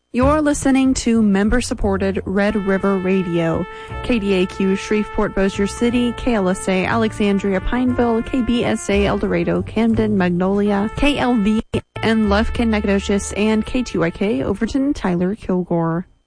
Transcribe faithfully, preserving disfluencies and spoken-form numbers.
You're listening to member-supported Red River Radio, K D A Q Shreveport Bossier City, K L S A Alexandria Pineville, K B S A El Dorado Camden Magnolia, K L V and Lufkin Nacogdoches, and K two Y K Overton Tyler Kilgore.